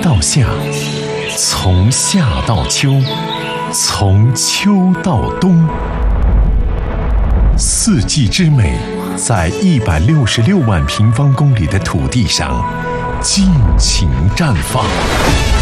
到夏，从夏到秋，从秋到冬，四季之美在166万平方公里的土地上尽情绽放。